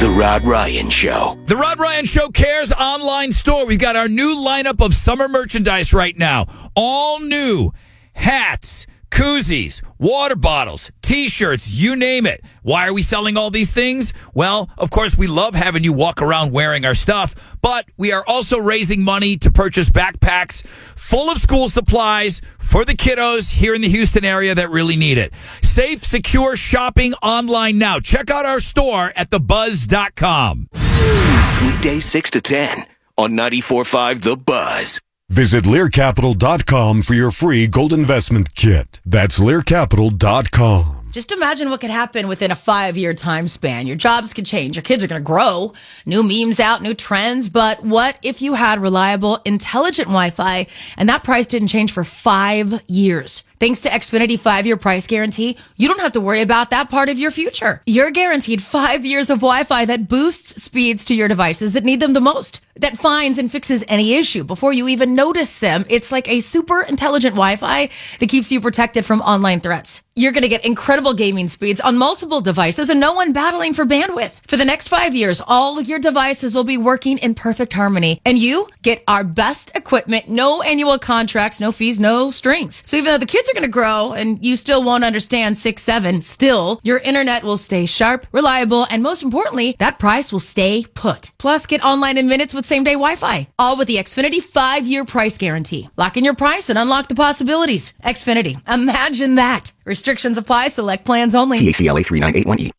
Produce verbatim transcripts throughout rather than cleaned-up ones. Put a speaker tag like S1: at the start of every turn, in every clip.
S1: The Rod Ryan Show.
S2: The Rod Ryan Show Cares online store. We've got our new lineup of summer merchandise right now. All new hats, koozies, water bottles, T-shirts, you name it. Why are we selling all these things? Well, of course, we love having you walk around wearing our stuff, but we are also raising money to purchase backpacks full of school supplies for the kiddos here in the Houston area that really need it. Safe, secure shopping online now. Check out our store at the buzz dot com.
S1: Weekdays six to ten on ninety-four point five The Buzz.
S3: Visit Lear Capital dot com for your free gold investment kit. That's Lear Capital dot com.
S4: Just imagine what could happen within a five-year time span. Your jobs could change. Your kids are going to grow. New memes out, new trends. But what if you had reliable, intelligent Wi-Fi and that price didn't change for five years? Thanks to Xfinity five-year price guarantee, you don't have to worry about that part of your future. You're guaranteed five years of Wi-Fi that boosts speeds to your devices that need them the most, that finds and fixes any issue before you even notice them. It's like a super intelligent Wi-Fi that keeps you protected from online threats. You're going to get incredible gaming speeds on multiple devices and no one battling for bandwidth. For the next five years, all of your devices will be working in perfect harmony. And you get our best equipment, no annual contracts, no fees, no strings. So even though the kids are going to grow and you still won't understand six seven, still, your internet will stay sharp, reliable, and most importantly, that price will stay put. Plus, get online in minutes with same-day Wi-Fi. All with the Xfinity five-year price guarantee. Lock in your price and unlock the possibilities. Xfinity. Imagine that. Restrictions apply. Select plans only.
S1: T A C L A three nine eight one E.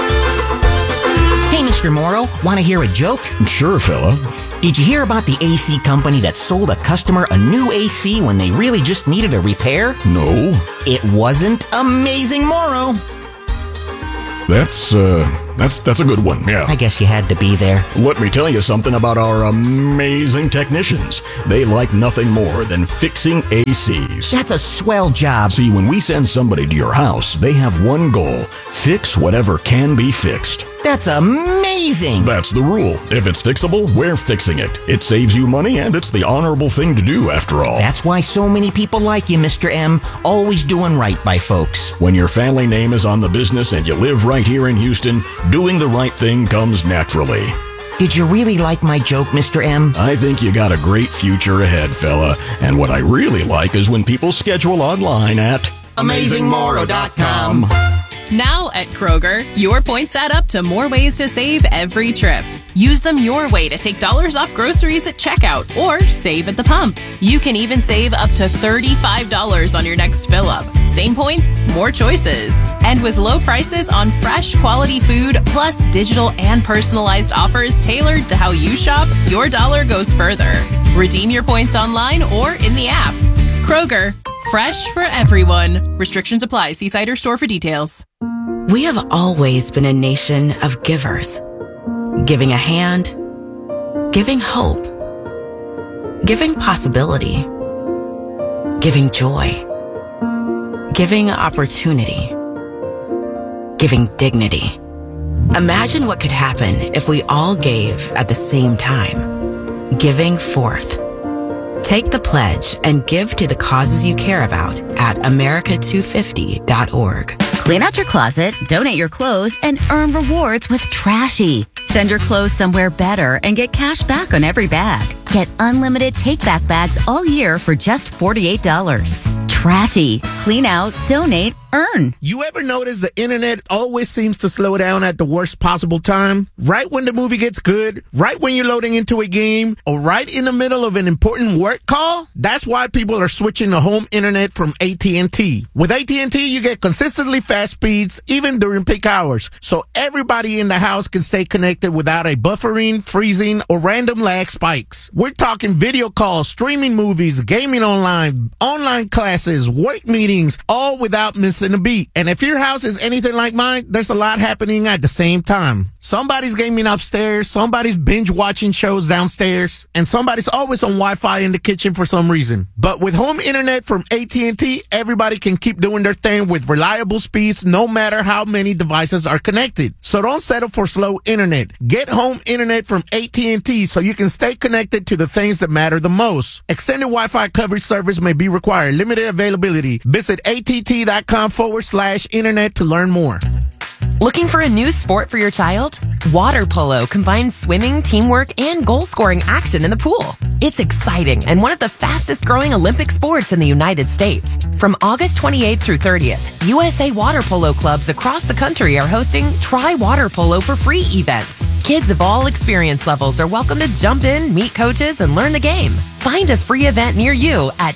S5: Hey, Mister Morrow, want to hear a joke?
S3: Sure, fella.
S5: Did you hear about the A C company that sold a customer a new A C when they really just needed a repair?
S3: No.
S5: It wasn't Amazing Morrow.
S3: That's, uh, that's, that's a good one, yeah.
S5: I guess you had to be there.
S3: Let me tell you something about our amazing technicians. They like nothing more than fixing A Cs.
S5: That's a swell job.
S3: See, when we send somebody to your house, they have one goal: fix whatever can be fixed.
S5: That's amazing.
S3: That's the rule. If it's fixable, we're fixing it. It saves you money, and it's the honorable thing to do, after all.
S5: That's why so many people like you, Mister M. Always doing right by folks.
S3: When your family name is on the business and you live right here in Houston, doing the right thing comes naturally.
S5: Did you really like my joke, Mister M?
S3: I think you got a great future ahead, fella. And what I really like is when people schedule online at
S5: amazing morrow dot com.
S6: Now at Kroger, your points add up to more ways to save every trip. Use them your way to take dollars off groceries at checkout or save at the pump. You can even save up to thirty-five dollars on your next fill-up. Same points, more choices. And with low prices on fresh, quality food, plus digital and personalized offers tailored to how you shop, your dollar goes further. Redeem your points online or in the app. Kroger, fresh for everyone. Restrictions apply. See site or store for details.
S7: We have always been a nation of givers. Giving a hand, giving hope, giving possibility, giving joy, giving opportunity, giving dignity. Imagine what could happen if we all gave at the same time. Giving forth. Take the pledge and give to the causes you care about at America two fifty dot org.
S8: Clean out your closet, donate your clothes, and earn rewards with Trashy. Send your clothes somewhere better and get cash back on every bag. Get unlimited take-back bags all year for just forty-eight dollars. Trashy. Clean out, donate, earn.
S9: You ever notice the internet always seems to slow down at the worst possible time? Right when the movie gets good, right when you're loading into a game, or right in the middle of an important work call? That's why people are switching to home internet from A T and T. With A T and T, you get consistently fast speeds, even during peak hours, so everybody in the house can stay connected without a buffering, freezing, or random lag spikes. We're talking video calls, streaming movies, gaming online, online classes, work meetings, all without missing a beat. And if your house is anything like mine, there's a lot happening at the same time. Somebody's gaming upstairs, somebody's binge watching shows downstairs, and somebody's always on Wi-Fi in the kitchen for some reason. But with home internet from A T and T, everybody can keep doing their thing with reliable speeds no matter how many devices are connected. So don't settle for slow internet. Get home internet from A T and T so you can stay connected to the things that matter the most. Extended Wi-Fi coverage service may be required. Limited availability. Visit att.com forward slash internet to learn more.
S10: Looking for a new sport for your child? Water polo combines swimming, teamwork, and goal-scoring action in the pool. It's exciting and one of the fastest-growing Olympic sports in the United States. From August twenty-eighth through thirtieth, U S A Water Polo clubs across the country are hosting Try Water Polo for Free events. Kids of all experience levels are welcome to jump in, meet coaches, and learn the game. Find a free event near you at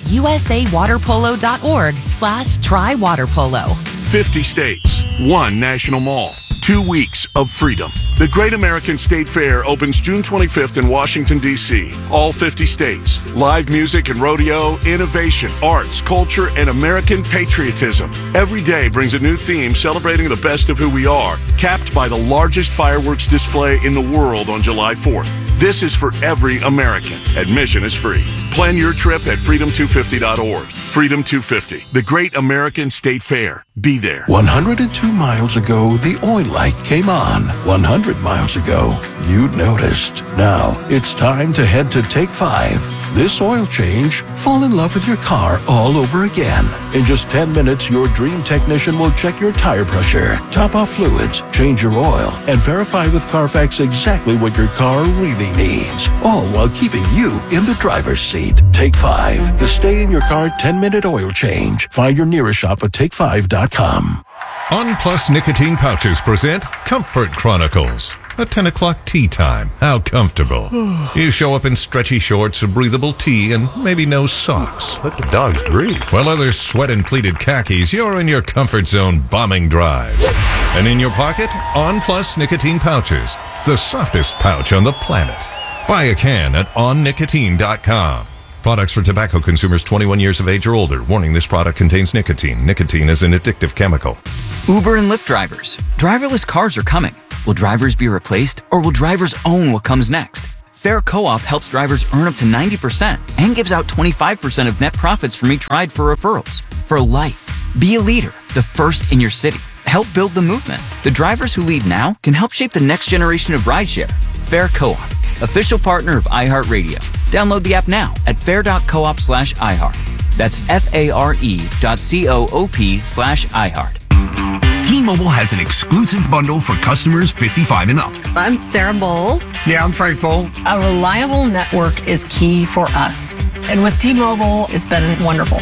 S10: usawaterpolo.org slash trywaterpolo.
S11: fifty states, one national mall, two weeks of freedom. The Great American State Fair opens June twenty-fifth in Washington, D C All fifty states. Live music and rodeo, innovation, arts, culture, and American patriotism. Every day brings a new theme celebrating the best of who we are, capped by the largest fireworks display in the world on July fourth. This is for every American. Admission is free. Plan your trip at freedom two fifty dot org. Freedom two fifty, the Great American State Fair. Be there.
S12: one hundred two miles ago, the oil light came on. one hundred miles ago, you noticed. Now, it's time to head to Take Five. This oil change, fall in love with your car all over again. In just ten minutes, your dream technician will check your tire pressure, top off fluids, change your oil, and verify with Carfax exactly what your car really needs. All while keeping you in the driver's seat. Take Five, the stay in your car ten minute oil change. Find your nearest shop at take five dot com.
S13: On Plus Nicotine Pouches present Comfort Chronicles. A ten o'clock tea time. How comfortable. You show up in stretchy shorts, a breathable tee, and maybe no socks. Let the dogs breathe. While others sweat in pleated khakis, you're in your comfort zone bombing drives. And in your pocket, On Plus Nicotine Pouches. The softest pouch on the planet. Buy a can at on nicotine dot com. Products for tobacco consumers twenty-one years of age or older. Warning, this product contains nicotine. Nicotine is an addictive chemical.
S14: Uber and Lyft drivers. Driverless cars are coming. Will drivers be replaced, or will drivers own what comes next? Fair Co-op helps drivers earn up to ninety percent and gives out twenty-five percent of net profits from each ride for referrals. For life. Be a leader, the first in your city. Help build the movement. The drivers who lead now can help shape the next generation of rideshare. Fair Co-op, official partner of iHeartRadio. Download the app now at fair.coop slash iHeart. That's F-A-R-E dot C-O-O-P slash iHeart.
S1: T-Mobile has an exclusive bundle for customers fifty-five and up.
S15: I'm Sarah Bowl.
S1: Yeah, I'm Frank Bowl.
S15: A reliable network is key for us. And with T-Mobile, it's been wonderful.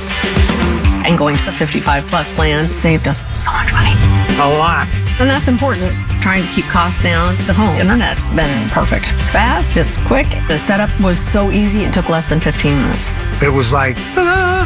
S15: And going to the fifty-five plus plan saved us so much money.
S1: A lot.
S15: And that's important. Trying to keep costs down. The home internet's been perfect. It's fast, it's quick. The setup was so easy, it took less than fifteen minutes.
S16: It was like, ta-da!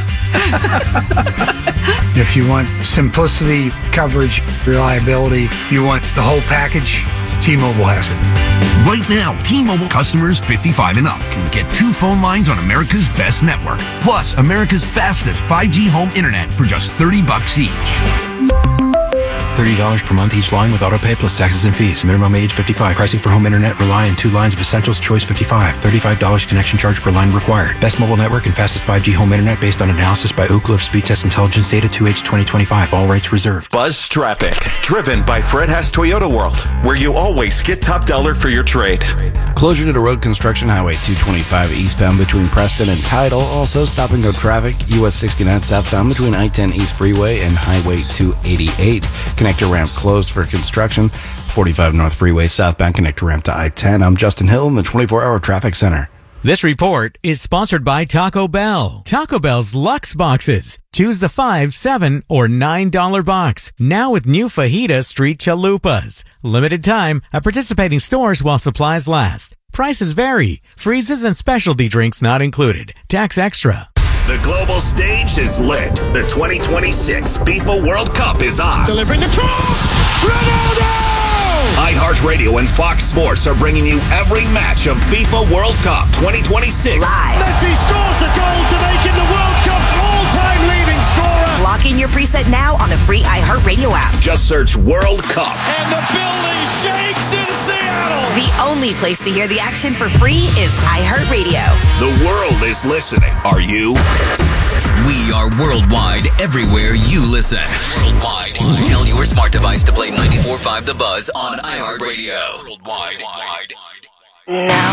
S16: If you want simplicity, coverage, reliability, you want the whole package, T-Mobile has it.
S1: Right now, T-Mobile customers fifty-five and up can get two phone lines on America's best network, plus America's fastest five G home internet for just thirty bucks each.
S17: thirty dollars per month each line with autopay plus taxes and fees. Minimum age fifty-five. Pricing for home internet rely on two lines of Essentials Choice fifty-five. thirty-five dollars connection charge per line required. Best mobile network and fastest five G home internet based on analysis by Ookla of Speed Test Intelligence data two H twenty twenty-five. All rates reserved.
S18: Buzz Traffic. Driven by Fred Haas Toyota World, where you always get top dollar for your trade.
S19: Closure to road construction, Highway two twenty-five eastbound between Preston and Tidal. Also stop and go traffic, U S sixty-nine southbound between I ten East Freeway and Highway two eighty-eight. Connector ramp closed for construction. forty-five North Freeway southbound connector ramp to I ten. I'm Justin Hill in the twenty-four hour traffic center.
S20: This report is sponsored by Taco Bell. Taco Bell's Luxe Boxes. Choose the five, seven, or nine dollar box. Now with new Fajita Street Chalupas. Limited time at participating stores while supplies last. Prices vary. Freezes and specialty drinks not included. Tax extra.
S21: The global stage is lit. The twenty twenty-six FIFA World Cup is on.
S22: Delivering the cross! Ronaldo!
S21: iHeartRadio and Fox Sports are bringing you every match of FIFA World Cup twenty twenty-six.
S22: Live. Messi scores the goal to make him the World Cup's all-time leading scorer.
S23: Lock in your preset now on the free iHeartRadio app.
S21: Just search World Cup.
S22: And the building shakes in Seattle.
S23: The only place to hear the action for free is iHeartRadio.
S21: The world is listening. Are you?
S24: We are worldwide, everywhere you listen. Worldwide. Tell your smart device to play ninety-four point five The Buzz on iHeartRadio. Worldwide.
S23: Now